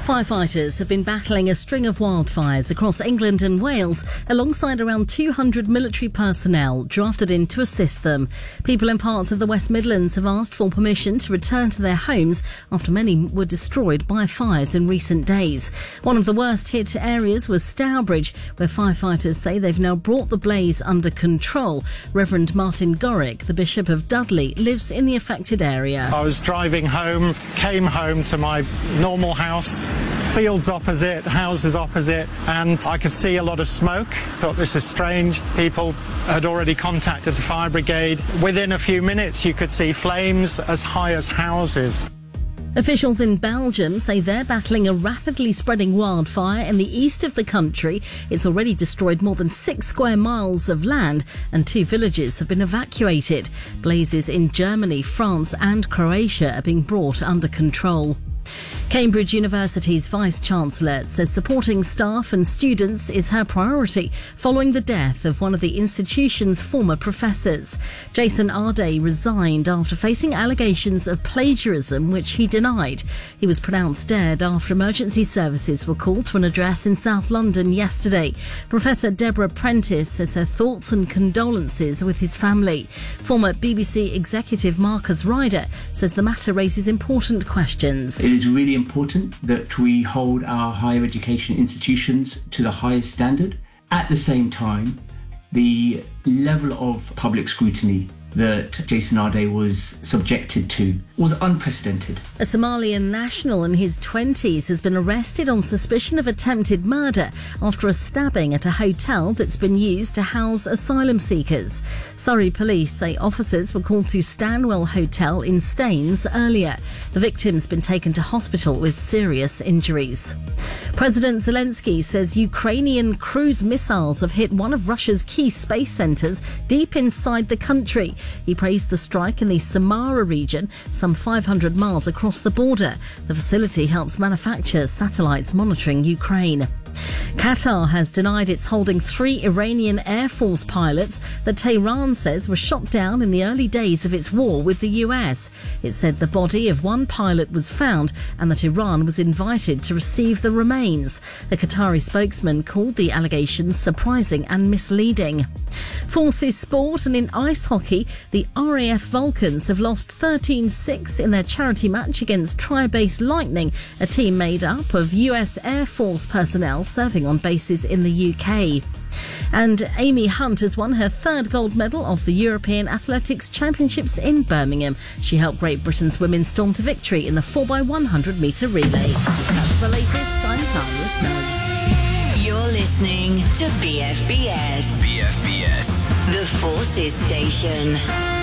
Firefighters have been battling a string of wildfires across England and Wales alongside around 200 military personnel drafted in to assist them. People in parts of the West Midlands have asked for permission to return to their homes after many were destroyed by fires in recent days. One of the worst hit areas was Stourbridge, where firefighters say they've now brought the blaze under control. Reverend Martin Gorick, the Bishop of Dudley, lives in the affected area. I was driving home, came home to my normal house, fields opposite, houses opposite, and I could see a lot of smoke. Thought, this is strange. People had already contacted the fire brigade. Within a few minutes, you could see flames as high as houses. Officials in Belgium say they're battling a rapidly spreading wildfire in the east of the country. It's already destroyed more than 6 square miles of land and 2 villages have been evacuated. Blazes in Germany, France and Croatia are being brought under control. Cambridge University's Vice-Chancellor says supporting staff and students is her priority following the death of one of the institution's former professors. Jason Arday resigned after facing allegations of plagiarism, which he denied. He was pronounced dead after emergency services were called to an address in South London yesterday. Professor Deborah Prentice says her thoughts and condolences with his family. Former BBC executive Marcus Ryder says the matter raises important questions. It is really important that we hold our higher education institutions to the highest standard. At the same time, the level of public scrutiny that Jason Arday was subjected to was unprecedented. A Somalian national in his 20s has been arrested on suspicion of attempted murder after a stabbing at a hotel that's been used to house asylum seekers. Surrey police say officers were called to Stanwell Hotel in Staines earlier. The victim's been taken to hospital with serious injuries. President Zelensky says Ukrainian cruise missiles have hit one of Russia's key space centres deep inside the country. He praised the strike in the Samara region, some 500 miles across the border. The facility helps manufacture satellites monitoring Ukraine. Qatar has denied it's holding 3 Iranian Air Force pilots that Tehran says were shot down in the early days of its war with the US. It said the body of one pilot was found and that Iran was invited to receive the remains. The Qatari spokesman called the allegations surprising and misleading. Forces Sport, and in ice hockey, the RAF Vulcans have lost 13-6 in their charity match against Tri-Base Lightning, a team made up of US Air Force personnel serving on bases in the UK. And Amy Hunt has won her 3rd gold medal of the European Athletics Championships in Birmingham. She helped Great Britain's women storm to victory in the 4x100 metre relay. That's the latest. I'm Timeless Noise. You're listening to BFBS. BFBS. The Forces Station.